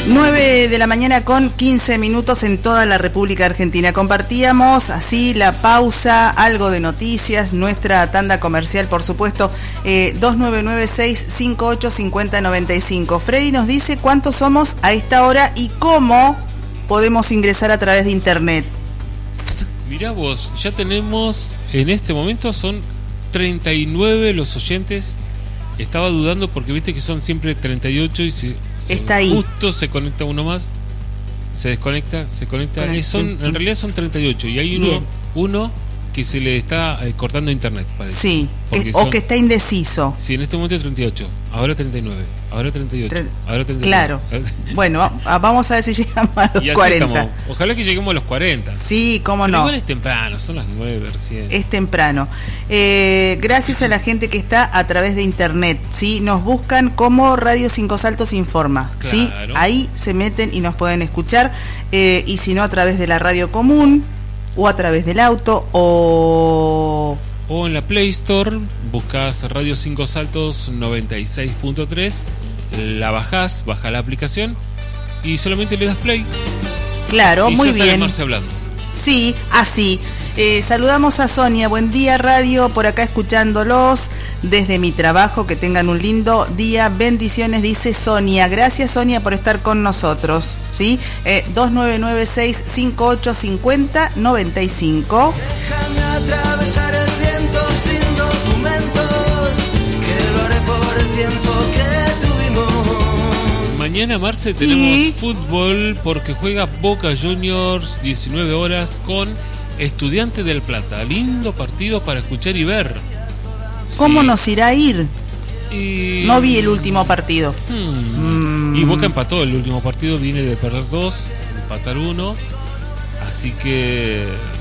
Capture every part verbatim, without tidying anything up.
nueve de la mañana con quince minutos en toda la República Argentina. Compartíamos así la pausa, algo de noticias, nuestra tanda comercial, por supuesto, eh, dos nueve nueve seis cinco ocho cinco cero nueve cinco. Freddy nos dice cuántos somos a esta hora y cómo podemos ingresar a través de internet. Mirá vos, ya tenemos, en este momento son treinta y nueve los oyentes. Estaba dudando porque viste que son siempre treinta y ocho y se, se Está ahí. Justo se conecta uno más, se desconecta, se conecta. Eh, son, en realidad son treinta y ocho y hay uno, uno que se le está eh, cortando internet, parece. Sí, que, son, o que está indeciso. Sí, en este momento es treinta y ocho, ahora treinta y nueve, ahora treinta y ocho, Tre- ahora treinta y nueve. Claro. Bueno, vamos a ver si llegamos a los y así cuarenta. Estamos. Ojalá que lleguemos a los cuarenta. Sí, cómo Pero no. igual es temprano, son las nueve recién. Es temprano. Eh, gracias a la gente que está a través de internet, ¿sí? Nos buscan como Radio Cinco Saltos Informa, ¿sí? Claro. Ahí se meten y nos pueden escuchar, eh, y si no a través de la radio común, o a través del auto, o... O en la Play Store, buscas Radio Cinco Saltos noventa y seis punto tres, la bajás, baja la aplicación y solamente le das play. Claro, y muy ya sale bien. Marce hablando. Sí, así. Eh, saludamos a Sonia, buen día radio, por acá escuchándolos desde mi trabajo, que tengan un lindo día, bendiciones, dice Sonia. Gracias Sonia por estar con nosotros, ¿sí? Eh, dos nueve nueve seis cinco ocho cinco cero nueve cinco. Déjame atravesar el viento sin documentos, que lo haré por el tiempo que tuvimos. Mañana, Marce, tenemos Sí. fútbol porque juega Boca Juniors, diecinueve horas, con Estudiantes del Plata. Lindo partido para escuchar y ver. ¿Cómo Sí. nos irá a ir? Y... No vi el último partido. Hmm. Mm. Y Boca empató el último partido, viene de perder dos, empatar uno. Así que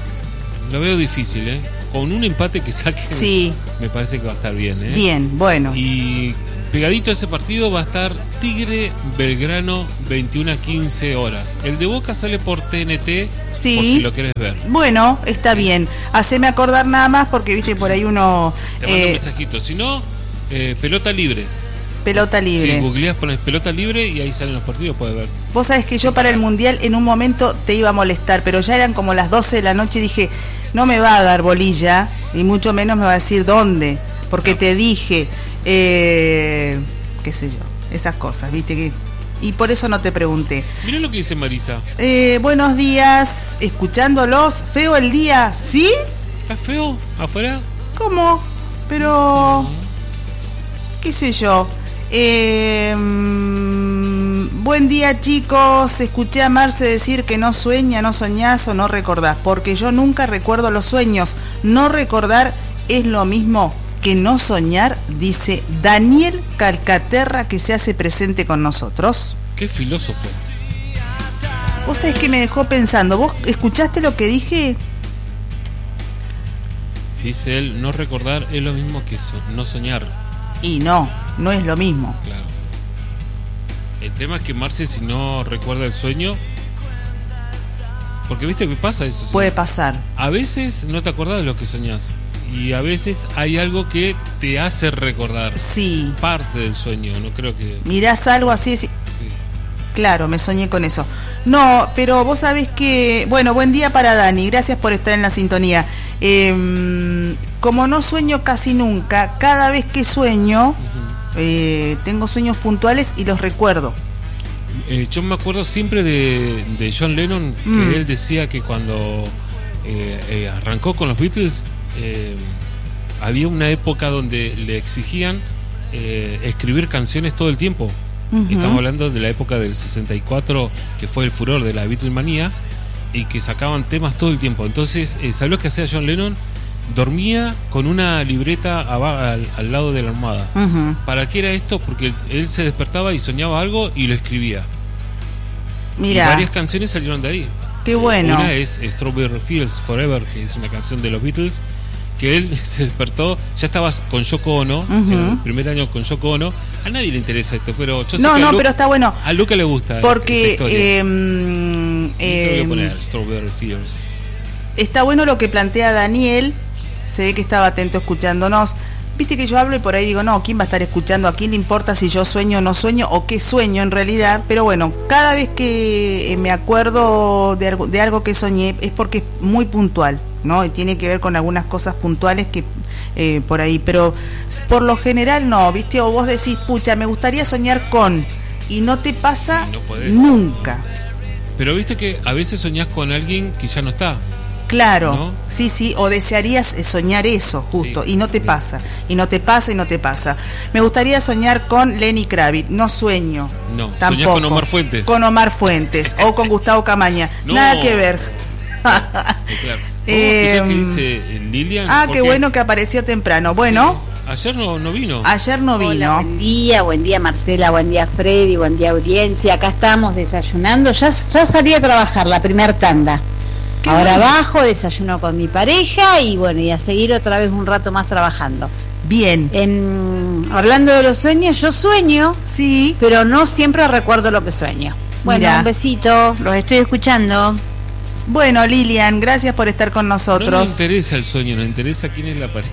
lo veo difícil, ¿eh? Con un empate que saque, Sí. me parece que va a estar bien, ¿eh? Bien, bueno. Y pegadito a ese partido va a estar Tigre Belgrano, veintiuna a quince horas. El de Boca sale por T N T, Sí. por si lo querés ver. Bueno, está bien. Haceme acordar nada más porque, viste, por ahí uno... Te mando eh, un mensajito. Si no, eh, pelota libre. pelota libre. Si googleás, pones pelota libre y ahí salen los partidos, puedes ver. Vos sabés que yo para el Mundial en un momento te iba a molestar, pero ya eran como las doce de la noche y dije, no me va a dar bolilla, y mucho menos me va a decir dónde, porque No. te dije, eh, qué sé yo, esas cosas, viste que... Y por eso no te pregunté. Mirá lo que dice Marisa. Eh, buenos días, escuchándolos, feo el día, ¿sí? ¿Está feo afuera? ¿Cómo? Pero... qué sé yo. Eh, mm, buen día chicos, escuché a Marce decir que no sueña, no soñás o no recordás, porque yo nunca recuerdo los sueños. No recordar es lo mismo que no soñar, dice Daniel Calcaterra, que se hace presente con nosotros. Qué filósofo. Vos sabés que me dejó pensando, ¿vos escuchaste lo que dije? Dice él, no recordar es lo mismo que so- no soñar. Y no, no es lo mismo. Claro. El tema es que Marce, si no recuerda el sueño, porque viste que pasa eso. ¿sí? Puede pasar. A veces no te acordás de lo que soñás y a veces hay algo que te hace recordar Sí. parte del sueño. No creo que... Mirás algo así, decís, Sí. claro, me soñé con eso. No, pero vos sabés que... Bueno, buen día para Dani, gracias por estar en la sintonía. Eh, como no sueño casi nunca, cada vez que sueño, Ujú. eh, tengo sueños puntuales y los recuerdo. Eh, yo me acuerdo siempre de, de John Lennon, que Mm. él decía que cuando eh, eh, arrancó con los Beatles, eh, había una época donde le exigían eh, escribir canciones todo el tiempo. Ujú. Estamos hablando de la época del sesenta y cuatro, que fue el furor de la Beatlemanía, y que sacaban temas todo el tiempo. Entonces, eh, ¿sabés lo que hacía John Lennon? Dormía con una libreta aba- al, al lado de la almohada. Ujú. ¿Para qué era esto? Porque él, él se despertaba y soñaba algo y lo escribía. Y Mira, varias canciones salieron de ahí. qué bueno. Una es Strawberry Fields Forever, que es una canción de los Beatles, que él se despertó, ya estabas con Yoko Ono, Ujú. en el primer año con Yoko Ono. A nadie le interesa esto, pero yo sé No, que a no, Lu- pero está bueno. a Luca le gusta esta Porque historia. eh, mm, Te voy eh, a poner Strawberry Fields. está bueno lo que plantea Daniel, se ve que estaba atento escuchándonos, viste que yo hablo y por ahí digo, no, ¿quién va a estar escuchando? ¿A quién le importa si yo sueño o no sueño o qué sueño en realidad? Pero bueno, cada vez que me acuerdo de algo, de algo que soñé es porque es muy puntual, ¿no? Y tiene que ver con algunas cosas puntuales que eh, por ahí, pero por lo general no, viste, o vos decís, pucha, me gustaría soñar con, y no te pasa no podés, nunca. ¿no? Pero viste que a veces soñás con alguien que ya no está. Claro, ¿no? sí, sí, o desearías soñar eso, justo, Sí, y no te sí. pasa, y no te pasa, y no te pasa. Me gustaría soñar con Lenny Kravitz, no sueño. No, tampoco. soñás con Omar Fuentes. Con Omar Fuentes, o con Gustavo Camaña, No. nada que ver. Claro. ¿Podemos Eh, escuchar qué dice eh, Lilian? Ah, Porque- qué bueno que apareció temprano. Bueno, Sí, ayer no, no vino. ayer no Hola, vino. buen día, buen día Marcela, buen día Freddy, buen día audiencia. Acá estamos desayunando. Ya, ya salí a trabajar la primer tanda. Qué Ahora bueno. bajo, desayuno con mi pareja y bueno, y a seguir otra vez un rato más trabajando. Bien, Em, hablando de los sueños, yo sueño, sí, pero no siempre recuerdo lo que sueño. Bueno, Mirá. un besito, los estoy escuchando. bueno, Lilian, gracias por estar con No nos nosotros. interesa el sueño, nos interesa quién es la pareja.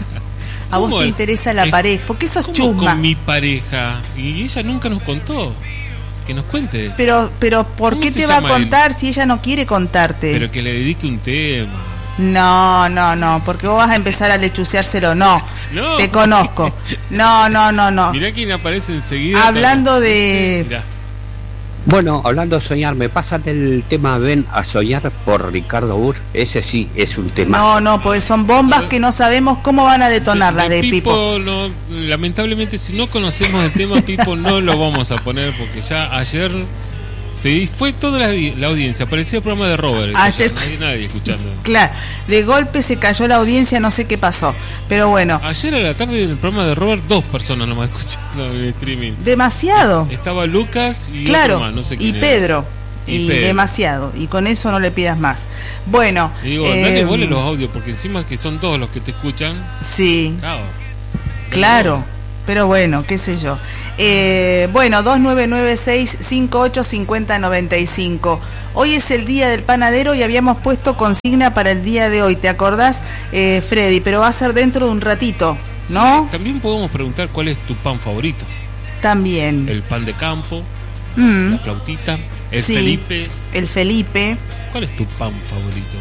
A vos ¿Cómo te el- interesa la es- pareja, porque sos ¿Cómo chusma. con mi pareja? Y ella nunca nos contó. Que nos cuente. Pero, pero, ¿por ¿Cómo qué se te va a llama él? contar si ella no quiere contarte? Pero que le dedique un tema. No, no, no, porque vos vas a empezar a lechuceárselo. No, No. te conozco. No, no, no, no. Mirá quién aparece enseguida. Hablando de... Mirá. Bueno, hablando de soñar, me pasan el tema Ven a soñar por Ricardo Burr. Ese sí es un tema. No, no, pues son bombas que no sabemos cómo van a detonar las de Pipo. no, lamentablemente, si no conocemos el tema Pipo, no lo vamos a poner porque ya ayer se fue toda la, la audiencia. Parecía el programa de Robert. Ayer- Ya, nadie, nadie escuchando. Claro, de golpe se cayó la audiencia, no sé qué pasó. Pero bueno, Ayer a la tarde en el programa de Robert, dos personas nomás escuchando en el streaming. demasiado. Estaba Lucas y Claro, otro más, no sé y quién era. Pedro. Y Y, Pedro. demasiado. Y con eso no le pidas más. Bueno, Y digo, eh, dale bola los audios, porque encima que son todos los que te escuchan. sí. Claro. Claro, pero bueno, qué sé yo. Eh, bueno, dos nueve nueve seis cinco ocho cinco cero nueve cinco. Hoy es el día del panadero y habíamos puesto consigna para el día de hoy, ¿te acordás, eh, Freddy? Pero va a ser dentro de un ratito, ¿no? Sí, también podemos preguntar cuál es tu pan favorito. También. El pan de campo, Mm, la flautita, el sí. Felipe. el Felipe. ¿Cuál es tu pan favorito?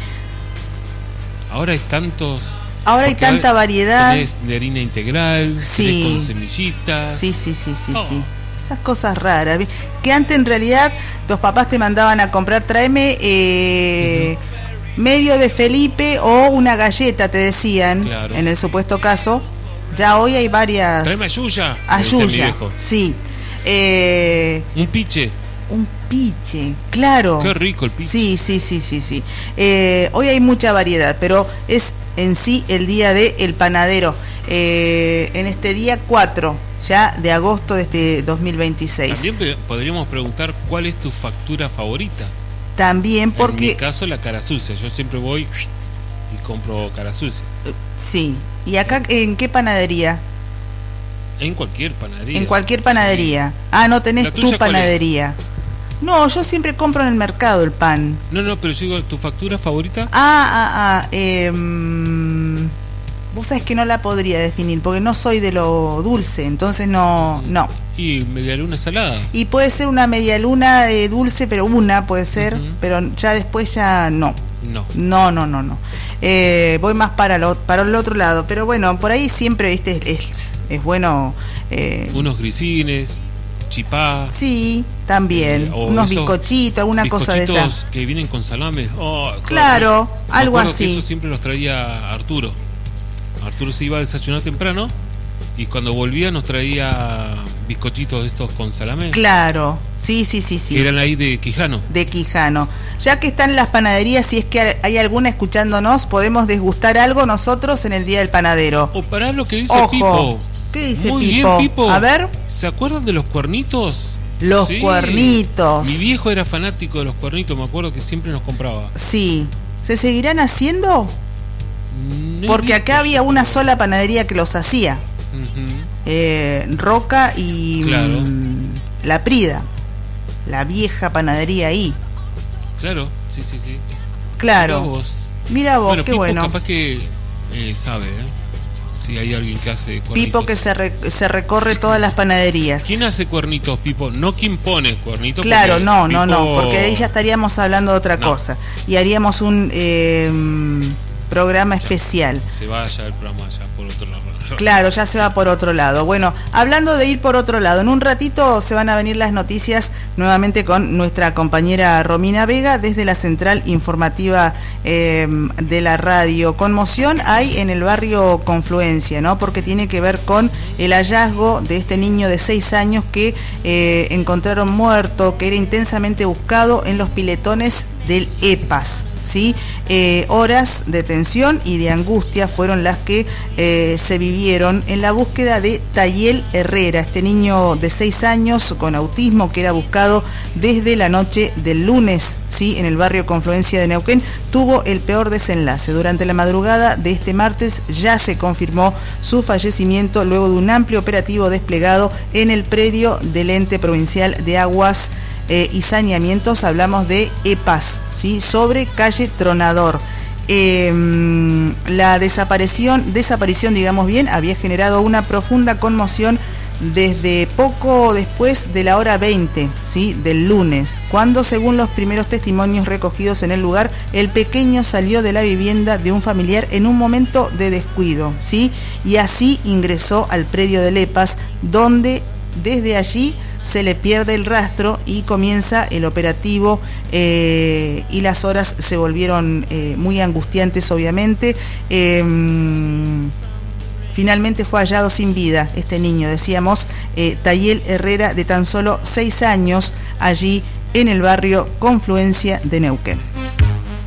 Ahora hay tantos. Ahora hay porque tanta variedad. Tenés de harina integral, Sí. tenés con semillitas. Sí, sí, sí, sí, Oh. sí. Esas cosas raras. ¿vi? Que antes en realidad tus papás te mandaban a comprar, tráeme eh, medio de Felipe o una galleta, te decían, Claro. en el supuesto caso. Ya hoy hay varias. Tráeme ayuya. me decía mi Ayuya, viejo. sí. Eh, Un piche. un piche, claro. Qué rico el piche. Sí, sí, sí, sí, sí. Eh, hoy hay mucha variedad, pero es en sí el día de el panadero. Eh, en este día cuatro, ya de agosto de este dos mil veintiséis. También pe- podríamos preguntar cuál es tu factura favorita. También En mi porque, caso, la cara sucia. Yo siempre voy y compro cara sucia. sí. ¿Y acá en qué panadería? En cualquier panadería. En cualquier panadería. Ah, no tenés ¿La tuya tu cuál es? panadería. No, yo siempre compro en el mercado el pan. No, no, pero yo digo, ¿tu factura favorita? Ah, ah, ah. Eh, mm, vos sabés que no la podría definir porque no soy de lo dulce, entonces no, no. Y medialunas saladas. Y puede ser una media luna de dulce, pero una puede ser, Ujú. pero ya después ya no. No. No, no, no, no. Eh, voy más para, lo, para el otro lado, pero bueno, por ahí siempre, viste, es, es bueno. Eh, Unos grisines, chipá. sí, también. eh, o unos esos bizcochitos, alguna cosa de esa. bizcochitos que vienen con salame. Oh, Claro, me algo acuerdo que así. eso siempre los traía Arturo. Arturo se iba a desayunar temprano y cuando volvía nos traía bizcochitos estos con salame. Claro, sí, sí, sí, sí. Que eran ahí de Quijano. De Quijano. Ya que están las panaderías, si es que hay alguna escuchándonos, podemos desgustar algo nosotros en el Día del Panadero. O para lo que dice Ojo. Pipo. ¿Qué dice Muy Pipo? bien, Pipo. A ver. ¿Se acuerdan de los cuernitos? Los Sí. cuernitos. Mi viejo era fanático de los cuernitos, me acuerdo que siempre nos compraba. Sí. ¿Se seguirán haciendo? No he Porque visto acá había yo. una sola panadería que los hacía. Ujú. Eh, Roca y Claro. mm, La Prida. La vieja panadería ahí. Claro, sí, sí, sí. Claro. Mirá vos. Mira vos, Bueno, qué Pipo bueno. capaz que eh, sabe, ¿eh? Si hay alguien que hace cuernitos. Pipo que se, re, se recorre todas las panaderías. ¿Quién hace cuernitos, Pipo? No quien pone cuernitos. Claro, no, Pipo... no, no, porque ahí ya estaríamos hablando de otra no. cosa. Y haríamos un eh, programa especial. Se va allá el programa allá por otro lado. Claro, ya se va por otro lado. Bueno, hablando de ir por otro lado, en un ratito se van a venir las noticias nuevamente con nuestra compañera Romina Vega desde la central informativa eh, de la radio. Conmoción hay en el barrio Confluencia, ¿no? Porque tiene que ver con el hallazgo de este niño de seis años que eh, encontraron muerto, que era intensamente buscado en los piletones del E P A S. ¿Sí? Eh, horas de tensión y de angustia fueron las que eh, se vivieron en la búsqueda de Tayel Herrera, este niño de seis años con autismo que era buscado desde la noche del lunes, ¿sí? En el barrio Confluencia de Neuquén. Tuvo el peor desenlace. Durante la madrugada de este martes ya se confirmó su fallecimiento luego de un amplio operativo desplegado en el predio del ente provincial de aguas Eh, y saneamientos. Hablamos de E P A S, ¿sí? Sobre calle Tronador. Eh, la desaparición, desaparición, digamos bien, había generado una profunda conmoción desde poco después de la hora veinte, ¿sí? Del lunes, cuando, según los primeros testimonios recogidos en el lugar, el pequeño salió de la vivienda de un familiar en un momento de descuido, ¿sí? Y así ingresó al predio del E P A S, donde desde allí se le pierde el rastro y comienza el operativo eh, y las horas se volvieron eh, muy angustiantes, obviamente. Eh, finalmente fue hallado sin vida este niño, decíamos, eh, Tayel Herrera, de tan solo seis años, allí en el barrio Confluencia de Neuquén.